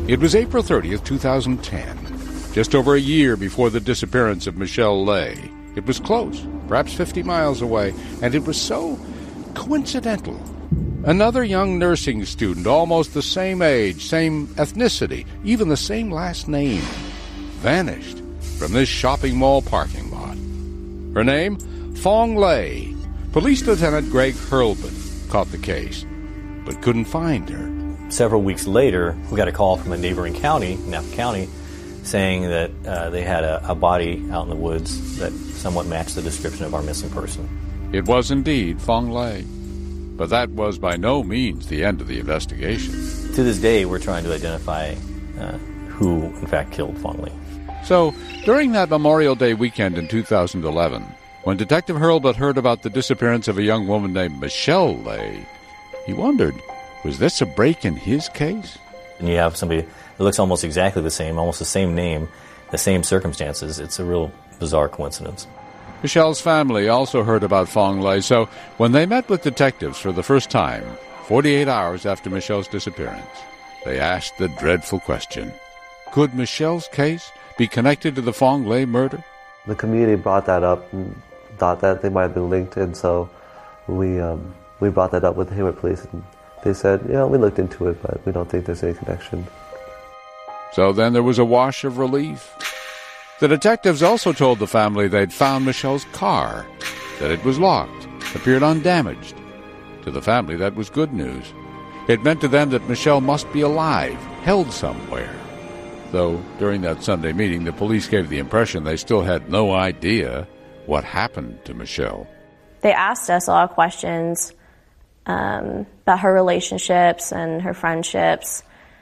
It was April 30th, 2010, just over a year before the disappearance of Michelle Lay. It was close, perhaps 50 miles away, and it was so coincidental. Another young nursing student, almost the same age, same ethnicity, even the same last name, vanished from this shopping mall parking lot. Her name? Fong Lay. Police Lieutenant Greg Hurlbut caught the case, but couldn't find her. Several weeks later, we got a call from a neighboring county, Napa County, saying that they had a body out in the woods that somewhat matched the description of our missing person. It was indeed Fong Lay, but that was by no means the end of the investigation. To this day, we're trying to identify who, in fact, killed Fong Lay. So, during that Memorial Day weekend in 2011, when Detective Hurlbut heard about the disappearance of a young woman named Michelle Lay, he wondered, was this a break in his case? And you have somebody that looks almost exactly the same, almost the same name, the same circumstances. It's a real bizarre coincidence. Michelle's family also heard about Fong Lay, so when they met with detectives for the first time, 48 hours after Michelle's disappearance, they asked the dreadful question, could Michelle's case be connected to the Fong Lay murder? The community brought that up and thought that they might have been linked, and so we brought that up with the Hayward Police, and they said, yeah, we looked into it, but we don't think there's any connection. So then there was a wash of relief. The detectives also told the family they'd found Michelle's car, that it was locked, appeared undamaged. To the family, that was good news. It meant to them that Michelle must be alive, held somewhere. Though during that Sunday meeting, the police gave the impression they still had no idea what happened to Michelle. They asked us a lot of questions about her relationships and her friendships,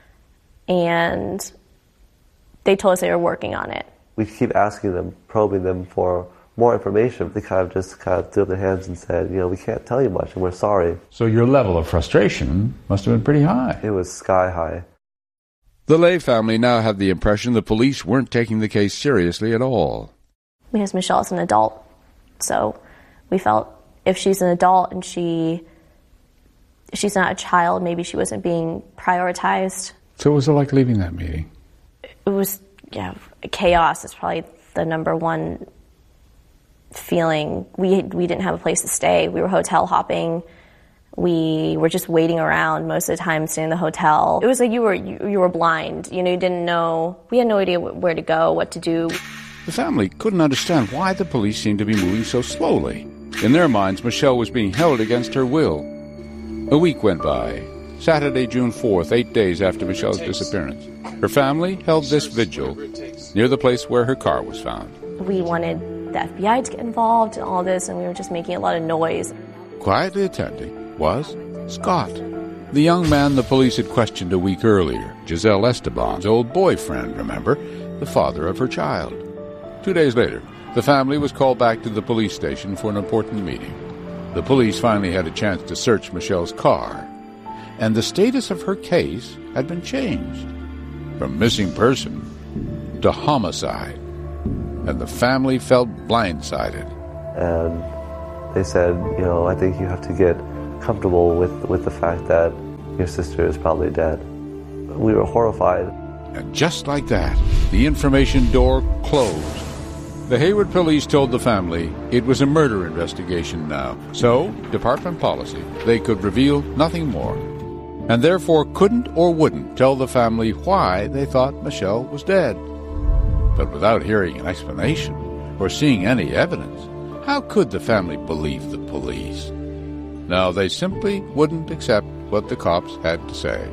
and they told us they were working on it. We keep asking them, probing them for more information. They kind of threw up their hands and said, we can't tell you much, and we're sorry. So your level of frustration must have been pretty high. It was sky high. The Lay family now had the impression the police weren't taking the case seriously at all. Because Michelle is an adult, so we felt if she's an adult and she's not a child, maybe she wasn't being prioritized. So what was it like leaving that meeting? It was, chaos is probably the number one feeling. We didn't have a place to stay. We were hotel hopping. We were just waiting around most of the time, staying in the hotel. It was like you were blind. You didn't know. We had no idea where to go, what to do. The family couldn't understand why the police seemed to be moving so slowly. In their minds, Michelle was being held against her will. A week went by. Saturday, June 4th, 8 days after Michelle's disappearance. Her family held this vigil near the place where her car was found. We wanted the FBI to get involved in all this, and we were just making a lot of noise. Quietly attending was Scott, the young man the police had questioned a week earlier, Giselle Esteban's old boyfriend, remember, the father of her child. 2 days later, the family was called back to the police station for an important meeting. The police finally had a chance to search Michelle's car, and the status of her case had been changed from missing person to homicide, and the family felt blindsided. And they said, I think you have to get comfortable with the fact that your sister is probably dead. We were horrified. And just like that, the information door closed. The Hayward police told the family it was a murder investigation now, so, department policy, they could reveal nothing more, and therefore couldn't or wouldn't tell the family why they thought Michelle was dead. But without hearing an explanation or seeing any evidence, how could the family believe the police? No, they simply wouldn't accept what the cops had to say.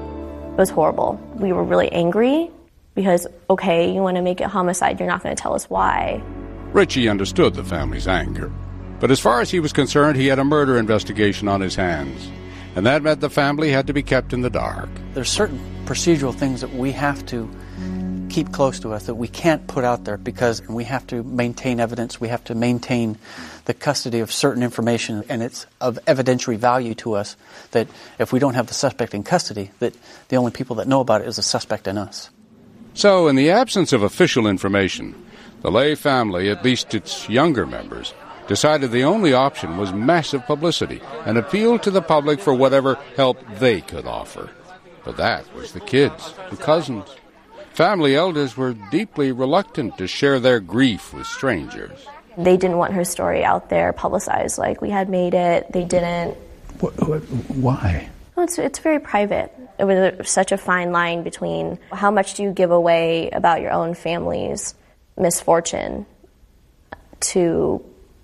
It was horrible. We were really angry because, okay, you want to make it homicide, you're not going to tell us why. Richie understood the family's anger, but as far as he was concerned, he had a murder investigation on his hands, and that meant the family had to be kept in the dark. There's certain procedural things that we have to keep close to us, that we can't put out there, because we have to maintain evidence, we have to maintain the custody of certain information, and it's of evidentiary value to us that if we don't have the suspect in custody, that the only people that know about it is the suspect and us. So, in the absence of official information, the Lay family, at least its younger members, decided the only option was massive publicity and appeal to the public for whatever help they could offer. But that was the kids, the cousins. Family elders were deeply reluctant to share their grief with strangers. They didn't want her story out there publicized, like we had made it. They didn't. Why? Well, it's very private. It was such a fine line between how much do you give away about your own family's misfortune to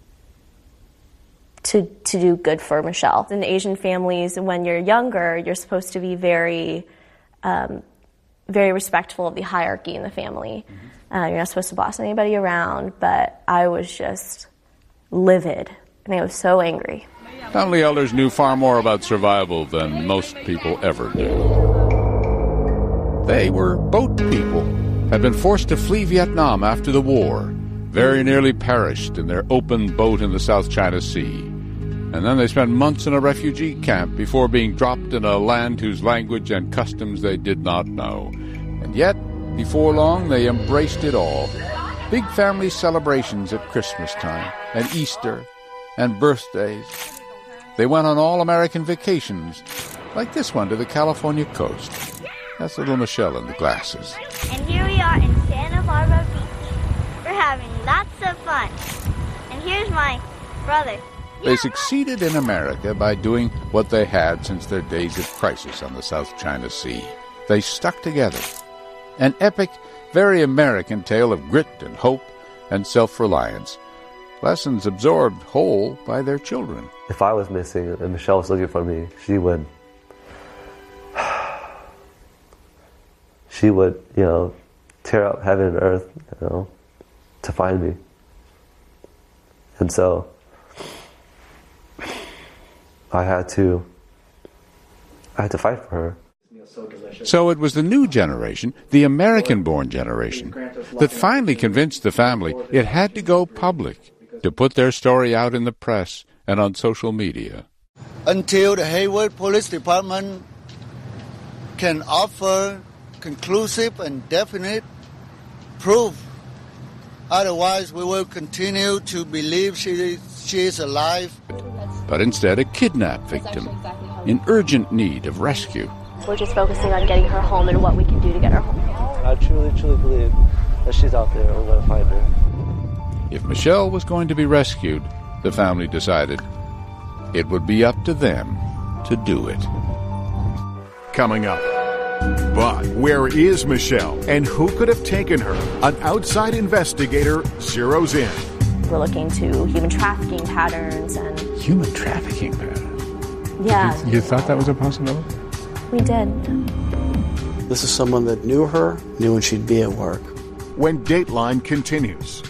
do good for Michelle. In Asian families, when you're younger, you're supposed to be very respectful of the hierarchy in the family. You're not supposed to boss anybody around, but I was just livid, and I was so angry. Family elders knew far more about survival than most people ever knew. They were boat people, had been forced to flee Vietnam after the war, very nearly perished in their open boat in the South China Sea. And then they spent months in a refugee camp before being dropped in a land whose language and customs they did not know. And yet, before long, they embraced it all. Big family celebrations at Christmas time, and Easter, and birthdays. They went on all-American vacations, like this one to the California coast. That's little Michelle in the glasses. And here we are in Santa Barbara Beach. We're having lots of fun. And here's my brother. They succeeded in America by doing what they had since their days of crisis on the South China Sea. They stuck together. An epic, very American tale of grit and hope and self-reliance. Lessons absorbed whole by their children. If I was missing and Michelle was looking for me, she would, tear up heaven and earth, to find me. And so I had to fight for her. So it was the new generation, the American-born generation, that finally convinced the family it had to go public, to put their story out in the press and on social media. Until the Hayward Police Department can offer conclusive and definite proof. Otherwise, we will continue to believe she is alive. But instead, a kidnapped victim in urgent need of rescue. We're just focusing on getting her home and what we can do to get her home. I truly, truly believe that she's out there and we're going to find her. If Michelle was going to be rescued, the family decided it would be up to them to do it. Coming up. But where is Michelle, and who could have taken her? An outside investigator zeroes in. We're looking to human trafficking patterns and... Human trafficking patterns? Yeah. You thought that was a possibility? We did. This is someone that knew her, knew when she'd be at work. When Dateline continues.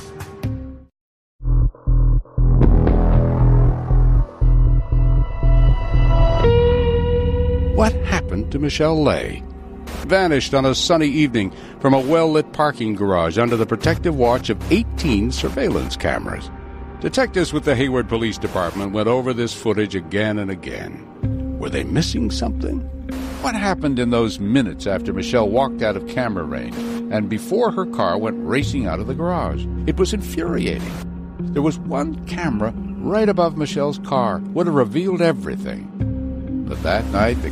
What happened to Michelle Lay? Vanished on a sunny evening from a well-lit parking garage under the protective watch of 18 surveillance cameras. Detectives with the Hayward Police Department went over this footage again and again. Were they missing something? What happened in those minutes after Michelle walked out of camera range and before her car went racing out of the garage? It was infuriating. There was one camera right above Michelle's car, would have revealed everything. But that night, the